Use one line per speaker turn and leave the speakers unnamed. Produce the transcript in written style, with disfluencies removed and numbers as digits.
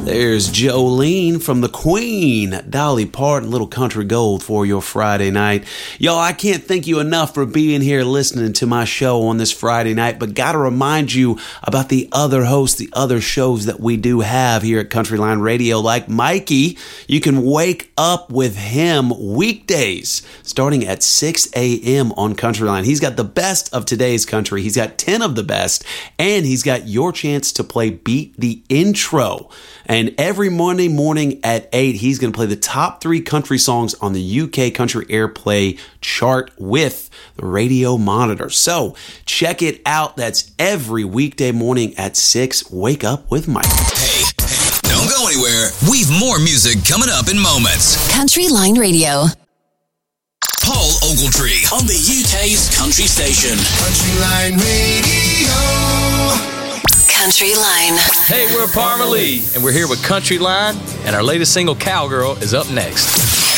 There's Jolene from the Queen, Dolly Parton, Little Country Gold for your Friday night. Y'all, I can't thank you enough for being here listening to my show on this Friday night, but gotta remind you about the other hosts, the other shows that we do have here at Country Line Radio, like Mikey. You can wake up with him weekdays starting at 6 a.m. on Country Line. He's got the best of today's country. He's got 10 of the best, and he's got your chance to play Beat the Intro. And every Monday morning at 8, he's going to play the top 3 country songs on the UK Country Airplay chart with the radio monitor. So check it out. That's every weekday morning at 6. Wake up with Mike.
Hey, don't go anywhere. We've more music coming up in moments.
Country Line Radio.
Paul Ogletree on the UK's country station.
Country Line Radio.
Country Line.
Hey, we're Parma Lee, and we're here with Country Line, and our latest single, Cowgirl, is up next.